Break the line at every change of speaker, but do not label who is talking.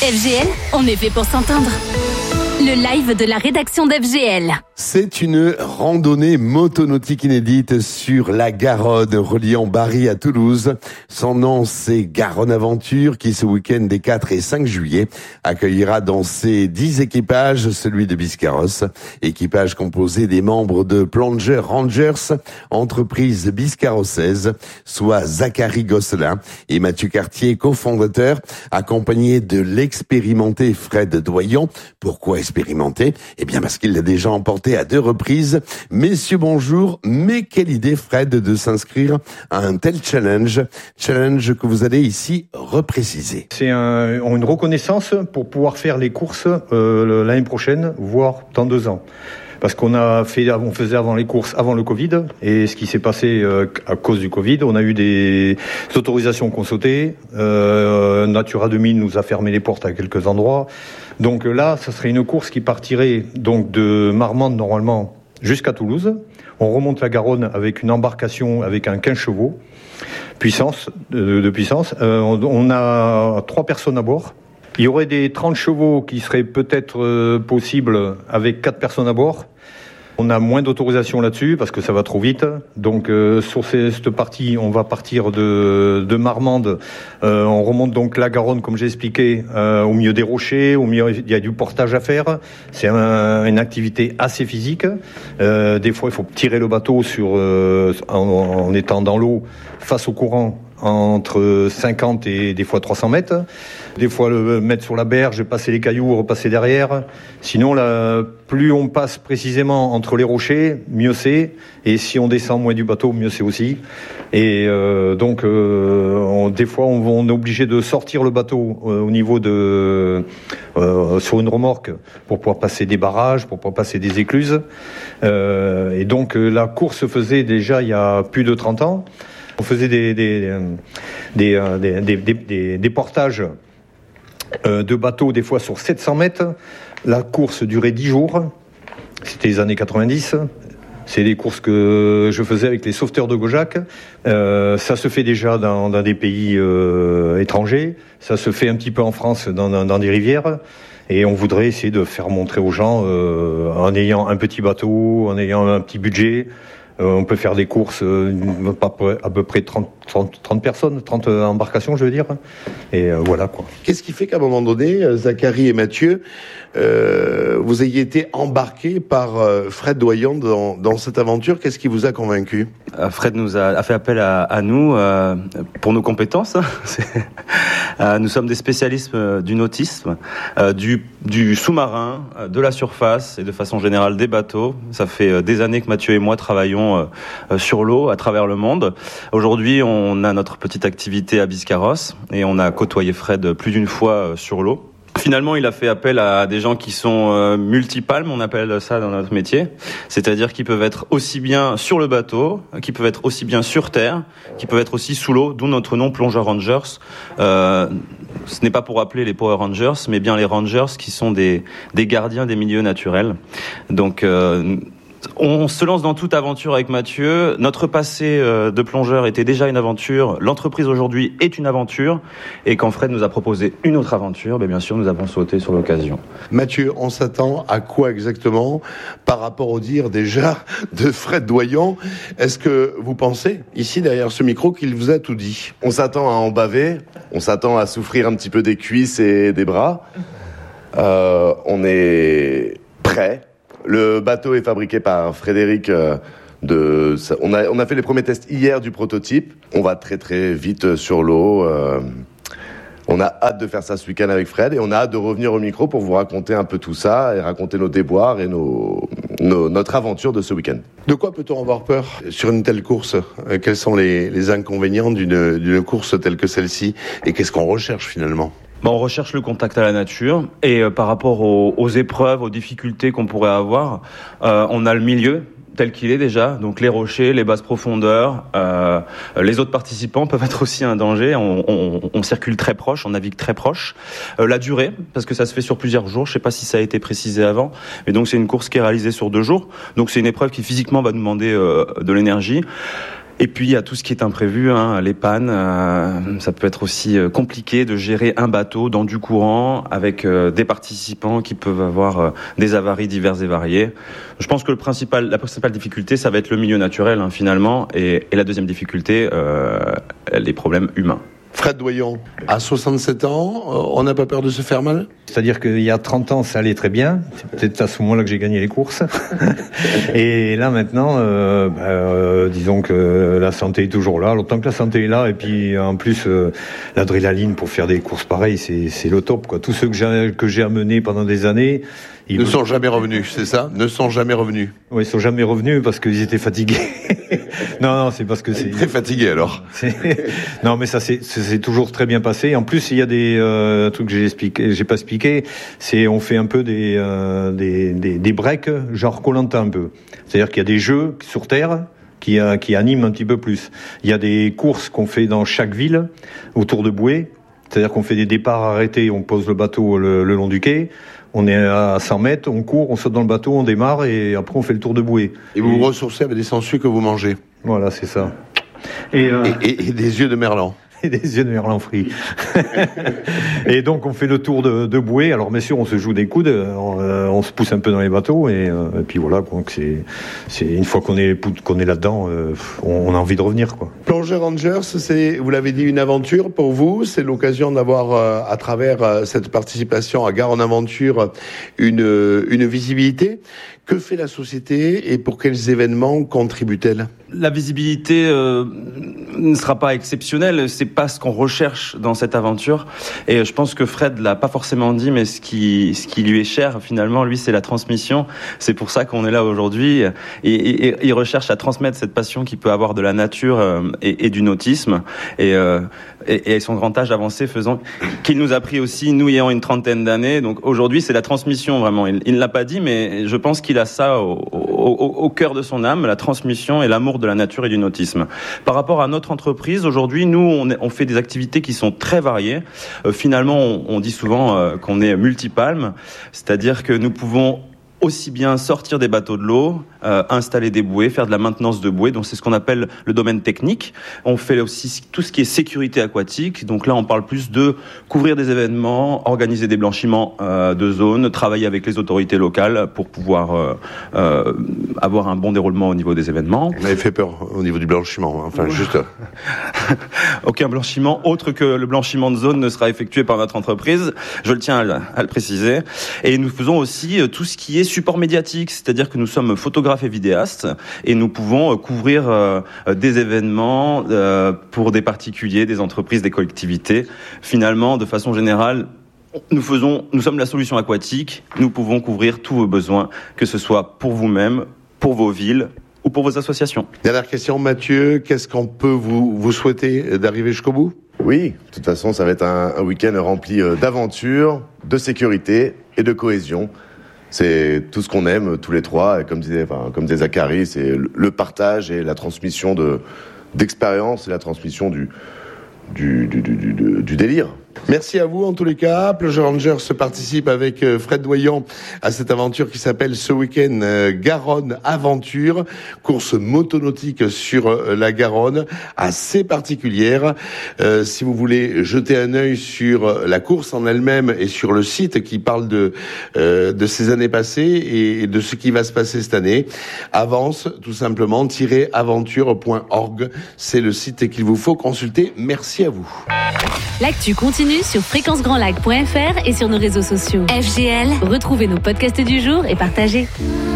FGL, on est fait pour s'entendre. Le live de la rédaction d'FGL.
C'est une randonnée motonautique inédite sur la Garonne, reliant Bari à Toulouse. Son nom, c'est Garonne Aventure, qui ce week-end des 4 et 5 juillet accueillera dans ses 10 équipages celui de Biscarrosse. Équipage composé des membres de Plunger Rangers, entreprise biscarrossaise, soit Zachary Gosselin et Mathieu Cartier, cofondateur, accompagné de l'expérimenté Fred Doyon. Pourquoi expérimenté? Eh bien parce qu'il l'a déjà emporté à 2 reprises. Messieurs, bonjour. Mais quelle idée, Fred, de s'inscrire à un tel challenge que vous allez ici repréciser.
C'est une reconnaissance pour pouvoir faire les courses l'année prochaine, voire dans 2 ans. Parce on faisait avant les courses, avant le Covid, et ce qui s'est passé à cause du Covid, on a eu des autorisations qui ont sauté. Natura 2000 nous a fermé les portes à quelques endroits. Donc là, ça serait une course qui partirait donc de Marmande normalement jusqu'à Toulouse. On remonte la Garonne avec une embarcation avec un 15 chevaux de puissance. On a 3 personnes à bord. Il y aurait des 30 chevaux qui seraient peut-être possibles avec 4 personnes à bord. On a moins d'autorisation là-dessus parce que ça va trop vite. Donc sur cette partie, on va partir de Marmande. On remonte donc la Garonne, comme j'ai expliqué, au milieu des rochers. Au milieu, il y a du portage à faire. C'est une activité assez physique. Des fois, il faut tirer le bateau en étant dans l'eau face au courant, entre 50 et des fois 300 mètres. Des fois le mettre sur la berge, passer les cailloux, repasser derrière. Sinon, plus on passe précisément entre les rochers, mieux c'est. Et si on descend moins du bateau, mieux c'est aussi. Et donc, des fois, on est obligé de sortir le bateau au niveau sur une remorque pour pouvoir passer des barrages, pour pouvoir passer des écluses. Et donc, la course se faisait déjà il y a plus de 30 ans. On faisait des portages de bateaux, des fois sur 700 mètres. La course durait 10 jours. C'était les années 90. C'est des courses que je faisais avec les sauveteurs de Gaujac. Ça se fait déjà dans des pays étrangers. Ça se fait un petit peu en France, dans des rivières. Et on voudrait essayer de faire montrer aux gens, en ayant un petit bateau, en ayant un petit budget, on peut faire des courses à peu près 30 personnes, 30 embarcations, je veux dire. Et voilà, quoi.
Qu'est-ce qui fait qu'à un moment donné, Zachary et Mathieu, vous ayez été embarqués par Fred Doyon dans cette aventure? Qu'est-ce qui vous a convaincu?
Fred nous a fait appel à nous pour nos compétences. Nous sommes des spécialistes du nautisme, du sous-marin, de la surface et de façon générale des bateaux. Ça fait des années que Mathieu et moi travaillons sur l'eau à travers le monde. Aujourd'hui, on a notre petite activité à Biscarrosse et on a côtoyé Fred plus d'une fois sur l'eau. Finalement, il a fait appel à des gens qui sont multipalmes, on appelle ça dans notre métier, c'est-à-dire qui peuvent être aussi bien sur le bateau, qui peuvent être aussi bien sur terre, qui peuvent être aussi sous l'eau, d'où notre nom Plunger Rangers. Ce n'est pas pour appeler les Power Rangers, mais bien les Rangers qui sont des gardiens des milieux naturels. Donc on se lance dans toute aventure avec Mathieu. Notre passé de plongeur était déjà une aventure. L'entreprise aujourd'hui est une aventure. Et quand Fred nous a proposé une autre aventure, bien sûr, nous avons sauté sur l'occasion.
Mathieu, on s'attend à quoi exactement par rapport au dire déjà de Fred Doyon? Est-ce que vous pensez, ici derrière ce micro, qu'il vous a tout dit?
On s'attend à en baver. On s'attend à souffrir un petit peu des cuisses et des bras. On est prêt. Le bateau est fabriqué par Frédéric. On a fait les premiers tests hier du prototype. On va très très vite sur l'eau. On a hâte de faire ça ce week-end avec Fred et on a hâte de revenir au micro pour vous raconter un peu tout ça et raconter nos déboires et notre aventure de ce week-end.
De quoi peut-on avoir peur sur une telle course? Quels sont les inconvénients d'une course telle que celle-ci? Et qu'est-ce qu'on recherche finalement?
On recherche le contact à la nature et par rapport aux épreuves, aux difficultés qu'on pourrait avoir, on a le milieu tel qu'il est déjà, donc les rochers, les basses profondeurs, les autres participants peuvent être aussi un danger, on circule très proche, on navigue très proche. La durée, parce que ça se fait sur plusieurs jours, je sais pas si ça a été précisé avant, mais donc c'est une course qui est réalisée sur 2 jours, donc c'est une épreuve qui physiquement va nous demander de l'énergie. Et puis il y a tout ce qui est imprévu, les pannes. Ça peut être aussi compliqué de gérer un bateau dans du courant avec des participants qui peuvent avoir des avaries diverses et variées. Je pense que la principale difficulté, ça va être le milieu naturel finalement, et la deuxième difficulté, les problèmes humains.
Fred Doyon, à 67 ans, on n'a pas peur de se faire mal ?
C'est-à-dire qu'il y a 30 ans, ça allait très bien. C'est peut-être à ce moment-là que j'ai gagné les courses. Et là, maintenant, disons que la santé est toujours là. Alors, tant que la santé est là, et puis en plus, l'adrénaline pour faire des courses pareilles, c'est le top, quoi. Tous ceux que j'ai amenés pendant des années...
Ils ne sont jamais revenus, c'est ça ? Ne sont jamais revenus.
Oui, ils sont jamais revenus parce qu'ils étaient fatigués. Non, c'est parce que c'est...
T'es fatigué alors.
Non, mais ça c'est toujours très bien passé. En plus, il y a des trucs que j'ai pas expliqué. C'est on fait un peu des breaks, genre Koh-Lanta un peu. C'est-à-dire qu'il y a des jeux sur terre qui animent un petit peu plus. Il y a des courses qu'on fait dans chaque ville autour de bouées. C'est-à-dire qu'on fait des départs arrêtés, on pose le bateau le long du quai. On est à 100 mètres, on court, on saute dans le bateau, on démarre et après on fait le tour de bouée.
Et vous vous ressourcez avec des sangsues que vous mangez.
Voilà, c'est ça. Et
des yeux de merlan.
Et des yeux de merlan frits. Et donc on fait le tour de bouée. Alors bien sûr on se joue des coudes, on se pousse un peu dans les bateaux et puis voilà. Donc c'est une fois qu'on est là-dedans, on a envie de revenir, quoi.
Plongeur Rangers, c'est, vous l'avez dit, une aventure pour vous. C'est l'occasion d'avoir à travers cette participation à Garonne Aventure une visibilité. Que fait la société et pour quels événements contribue-t-elle ?
La visibilité ne sera pas exceptionnelle, c'est pas ce qu'on recherche dans cette aventure. Et je pense que Fred l'a pas forcément dit, mais ce qui lui est cher finalement, lui, c'est la transmission. C'est pour ça qu'on est là aujourd'hui. Et il recherche à transmettre cette passion qu'il peut avoir de la nature et du nautisme. Et son grand âge avancé faisant qu'il nous a pris aussi, nous ayant une trentaine d'années. Donc aujourd'hui, c'est la transmission vraiment. Il ne l'a pas dit, mais je pense qu'il a ça au cœur de son âme, la transmission et l'amour de la nature et du nautisme. Par rapport à notre entreprise, aujourd'hui, nous, on fait des activités qui sont très variées. Finalement, on dit souvent qu'on est multipalme, c'est-à-dire que nous pouvons aussi bien sortir des bateaux de l'eau, installer des bouées, faire de la maintenance de bouées, donc c'est ce qu'on appelle le domaine technique. On fait aussi tout ce qui est sécurité aquatique, donc là on parle plus de couvrir des événements, organiser des blanchiments de zones, travailler avec les autorités locales pour pouvoir avoir un bon déroulement au niveau des événements.
Vous m'avez fait peur au niveau du blanchiment, enfin juste...
Aucun blanchiment autre que le blanchiment de zone ne sera effectué par notre entreprise, je le tiens à le préciser. Et nous faisons aussi tout ce qui est support médiatique, c'est-à-dire que nous sommes photographes et vidéastes et nous pouvons couvrir des événements pour des particuliers, des entreprises, des collectivités. Finalement, de façon générale, nous sommes la solution aquatique, nous pouvons couvrir tous vos besoins, que ce soit pour vous-même, pour vos villes ou pour vos associations.
Dernière question, Mathieu, qu'est-ce qu'on peut vous souhaiter d'arriver jusqu'au bout ?
Oui, de toute façon, ça va être un week-end rempli d'aventures, de sécurité et de cohésion. C'est tout ce qu'on aime tous les trois, et comme disait Zachary, c'est le partage et la transmission d'expérience et la transmission du délire.
Merci à vous en tous les cas. Plongeur Rangers participe avec Fred Doyon à cette aventure qui s'appelle ce week-end Garonne Aventure, course motonautique sur la Garonne, assez particulière. Si vous voulez jeter un œil sur la course en elle-même et sur le site qui parle de ces années passées et de ce qui va se passer cette année, avance tout simplement -aventure.org. C'est le site qu'il vous faut consulter. Merci à vous.
L'actu continue sur fréquencegrandlac.fr et sur nos réseaux sociaux. FGL, retrouvez nos podcasts du jour et partagez.